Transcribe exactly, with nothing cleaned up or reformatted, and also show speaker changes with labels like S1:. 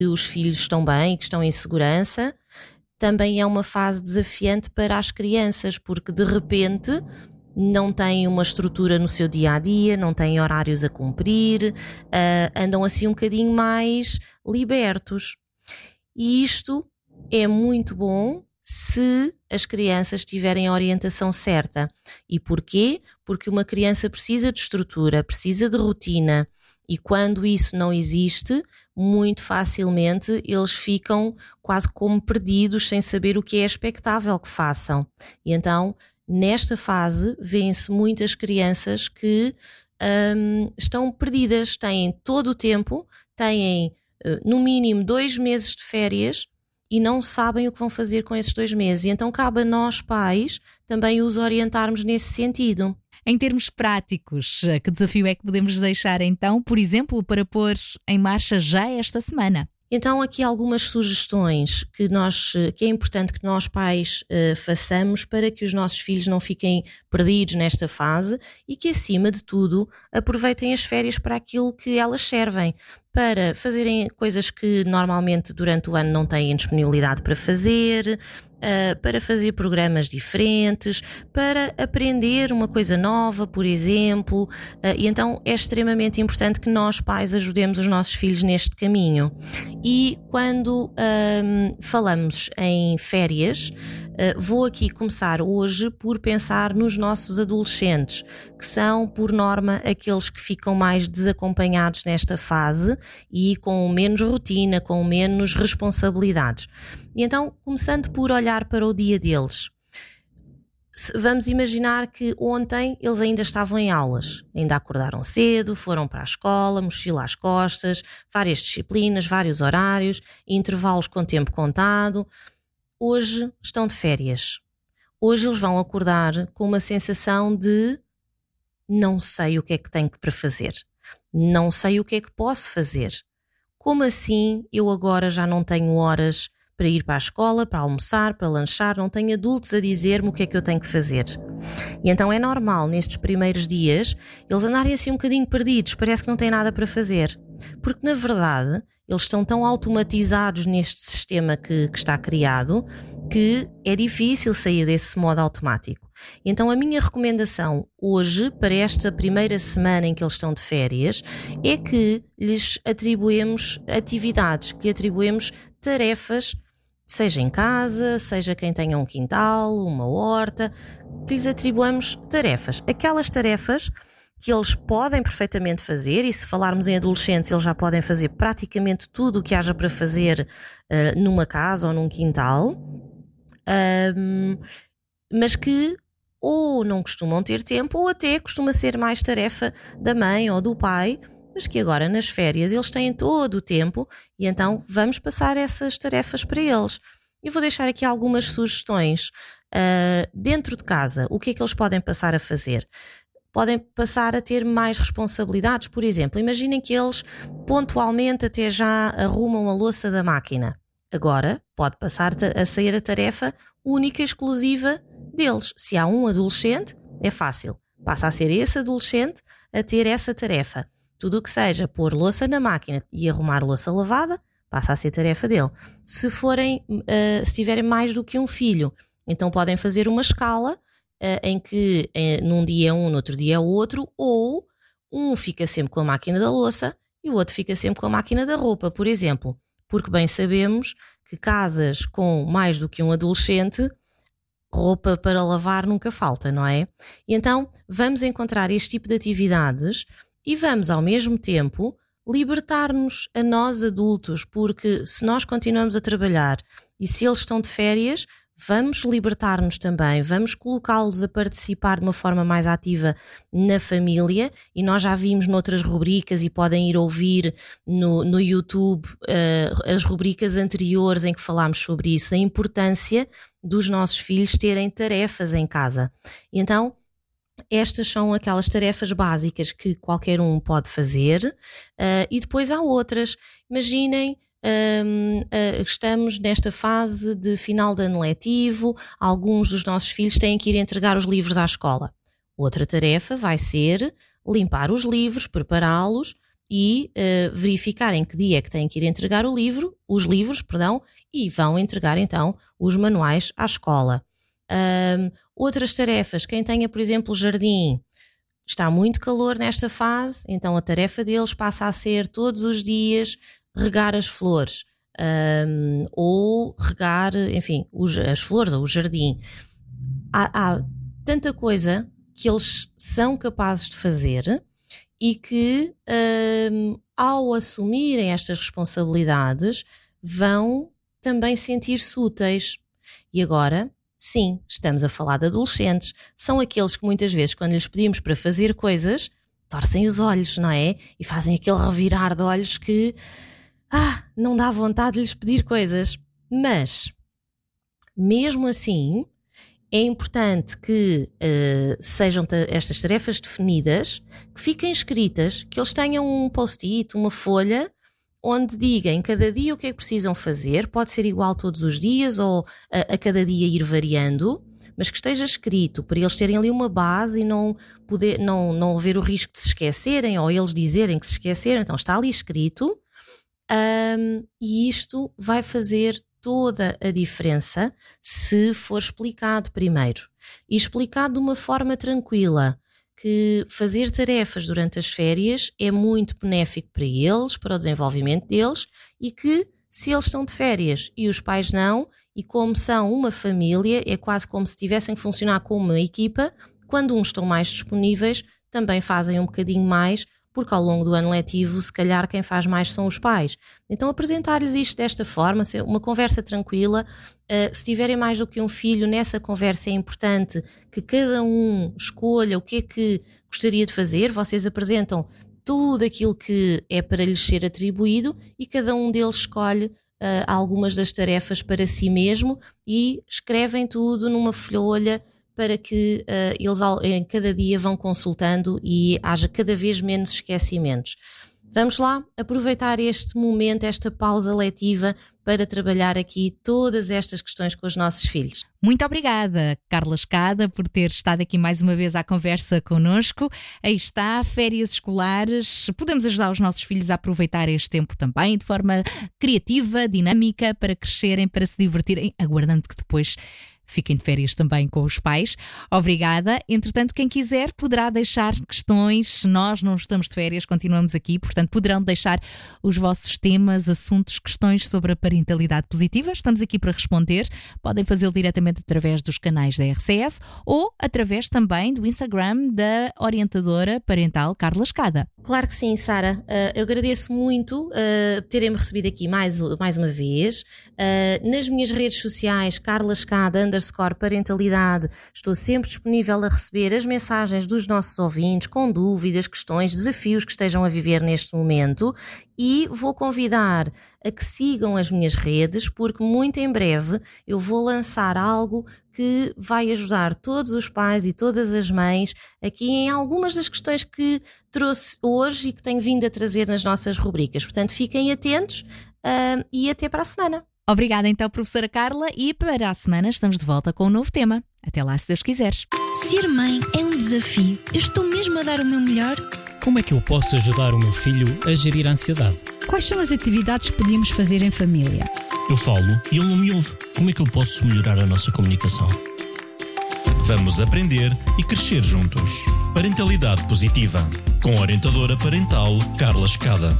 S1: os filhos estão bem, que estão em segurança. Também é uma fase desafiante para as crianças, porque de repente não têm uma estrutura no seu dia-a-dia, não têm horários a cumprir, uh, andam assim um bocadinho mais libertos. E isto é muito bom se as crianças tiverem a orientação certa. E porquê? Porque uma criança precisa de estrutura, precisa de rotina, e quando isso não existe, muito facilmente eles ficam quase como perdidos, sem saber o que é expectável que façam. E então, nesta fase, vêem-se muitas crianças que hum, estão perdidas, têm todo o tempo, têm no mínimo dois meses de férias e não sabem o que vão fazer com esses dois meses. E então cabe a nós, pais, também os orientarmos nesse sentido.
S2: Em termos práticos, que desafio é que podemos deixar então, por exemplo, para pôr em marcha já esta semana?
S1: Então aqui algumas sugestões que, nós, que é importante que nós pais uh, façamos para que os nossos filhos não fiquem perdidos nesta fase e que, acima de tudo, aproveitem as férias para aquilo que elas servem, para fazerem coisas que normalmente durante o ano não têm disponibilidade para fazer, uh, para fazer programas diferentes, para aprender uma coisa nova, por exemplo. Uh, e então é extremamente importante que nós, pais, ajudemos os nossos filhos neste caminho. E quando um, falamos em férias, uh, vou aqui começar hoje por pensar nos nossos adolescentes, que são, por norma, aqueles que ficam mais desacompanhados nesta fase e com menos rotina, com menos responsabilidades. E então, começando por olhar para o dia deles, vamos imaginar que ontem eles ainda estavam em aulas, ainda acordaram cedo, foram para a escola, mochila às costas, várias disciplinas, vários horários, intervalos com tempo contado. Hoje estão de férias. Hoje eles vão acordar com uma sensação de não sei o que é que tenho para fazer, não sei o que é que posso fazer. Como assim eu agora já não tenho horas para ir para a escola, para almoçar, para lanchar, não tenho adultos a dizer-me o que é que eu tenho que fazer? E então é normal nestes primeiros dias eles andarem assim um bocadinho perdidos, parece que não têm nada para fazer, porque na verdade eles estão tão automatizados neste sistema que, que está criado que é difícil sair desse modo automático. Então a minha recomendação hoje, para esta primeira semana em que eles estão de férias, é que lhes atribuemos atividades, que lhe atribuemos tarefas, seja em casa, seja quem tenha um quintal, uma horta, que lhes atribuamos tarefas. Aquelas tarefas que eles podem perfeitamente fazer, e se falarmos em adolescentes, eles já podem fazer praticamente tudo o que haja para fazer uh, numa casa ou num quintal, um, mas que ou não costumam ter tempo, ou até costuma ser mais tarefa da mãe ou do pai, mas que agora nas férias eles têm todo o tempo e então vamos passar essas tarefas para eles. E vou deixar aqui algumas sugestões. Uh, dentro de casa, o que é que eles podem passar a fazer? Podem passar a ter mais responsabilidades, por exemplo, imaginem que eles pontualmente até já arrumam a louça da máquina. Agora pode passar a ser a tarefa única e exclusiva deles. Se há um adolescente, é fácil. Passa a ser esse adolescente a ter essa tarefa. Tudo o que seja pôr louça na máquina e arrumar louça lavada, passa a ser tarefa dele. Se forem, uh, se tiverem mais do que um filho, então podem fazer uma escala uh, em que uh, num dia é um, no outro dia é outro, ou um fica sempre com a máquina da louça e o outro fica sempre com a máquina da roupa, por exemplo. Porque bem sabemos que casas com mais do que um adolescente, roupa para lavar nunca falta, não é? E então vamos encontrar este tipo de atividades e vamos ao mesmo tempo libertar-nos a nós adultos, porque se nós continuamos a trabalhar e se eles estão de férias, vamos libertar-nos também, vamos colocá-los a participar de uma forma mais ativa na família, e nós já vimos noutras rubricas e podem ir ouvir no, no YouTube uh, as rubricas anteriores em que falámos sobre isso, a importância dos nossos filhos terem tarefas em casa. Então, estas são aquelas tarefas básicas que qualquer um pode fazer, uh, e depois há outras. Imaginem, um, uh, estamos nesta fase de final de ano letivo, alguns dos nossos filhos têm que ir entregar os livros à escola. Outra tarefa vai ser limpar os livros, prepará-los e uh, verificar em que dia é que têm que ir entregar o livro, os livros, perdão, e vão entregar então os manuais à escola. Um, outras tarefas, quem tenha, por exemplo, jardim, está muito calor nesta fase, então a tarefa deles passa a ser todos os dias regar as flores, um, ou regar, enfim, os, as flores ou o jardim. Há, há tanta coisa que eles são capazes de fazer e que, um, ao assumirem estas responsabilidades, vão também sentir-se úteis. E agora, sim, estamos a falar de adolescentes. São aqueles que muitas vezes, quando lhes pedimos para fazer coisas, torcem os olhos, não é? E fazem aquele revirar de olhos que ah, não dá vontade de lhes pedir coisas. Mas, mesmo assim, é importante que uh, sejam ta- estas tarefas definidas, que fiquem escritas, que eles tenham um post-it, uma folha, onde digam cada dia o que é que precisam fazer. Pode ser igual todos os dias ou a, a cada dia ir variando, mas que esteja escrito para eles terem ali uma base e não, poder, não, não haver o risco de se esquecerem ou eles dizerem que se esqueceram. Então está ali escrito, um, e isto vai fazer toda a diferença se for explicado primeiro. E explicado de uma forma tranquila, que fazer tarefas durante as férias é muito benéfico para eles, para o desenvolvimento deles, e que se eles estão de férias e os pais não, e como são uma família, é quase como se tivessem que funcionar como uma equipa, quando uns estão mais disponíveis, também fazem um bocadinho mais, porque ao longo do ano letivo, se calhar quem faz mais são os pais. Então apresentar-lhes isto desta forma, uma conversa tranquila. Uh, se tiverem mais do que um filho, nessa conversa é importante que cada um escolha o que é que gostaria de fazer. Vocês apresentam tudo aquilo que é para lhes ser atribuído e cada um deles escolhe uh, algumas das tarefas para si mesmo e escrevem tudo numa folha para que uh, eles em cada dia vão consultando e haja cada vez menos esquecimentos. Vamos lá aproveitar este momento, esta pausa letiva, para trabalhar aqui todas estas questões com os nossos filhos.
S2: Muito obrigada, Carla Escada, por ter estado aqui mais uma vez à conversa connosco. Aí está, férias escolares. Podemos ajudar os nossos filhos a aproveitar este tempo também de forma criativa, dinâmica, para crescerem, para se divertirem, aguardando que depois fiquem de férias também com os pais. Obrigada. Entretanto, quem quiser poderá deixar questões. Nós não estamos de férias, continuamos aqui, portanto poderão deixar os vossos temas, assuntos, questões sobre a parentalidade positiva. Estamos aqui para responder. Podem fazê-lo diretamente através dos canais da R C S ou através também do Instagram da orientadora parental Carla Escada.
S1: Claro que sim, Sara. Uh, eu agradeço muito uh, terem-me recebido aqui mais, mais uma vez. Uh, nas minhas redes sociais, Carla Escada, underscore parentalidade, estou sempre disponível a receber as mensagens dos nossos ouvintes com dúvidas, questões, desafios que estejam a viver neste momento, e vou convidar a que sigam as minhas redes, porque muito em breve eu vou lançar algo que vai ajudar todos os pais e todas as mães aqui em algumas das questões que trouxe hoje e que tenho vindo a trazer nas nossas rubricas. Portanto, fiquem atentos uh, e até para a semana.
S2: Obrigada então, professora Carla, e para a semana estamos de volta com um novo tema. Até lá, se Deus quiseres.
S3: Ser mãe é um desafio. Eu estou mesmo a dar o meu melhor?
S4: Como é que eu posso ajudar o meu filho a gerir a ansiedade?
S5: Quais são as atividades que podemos fazer em família?
S6: Eu falo e ele não me ouve. Como é que eu posso melhorar a nossa comunicação? Vamos aprender e crescer juntos. Parentalidade positiva, com a orientadora parental Carla Escada.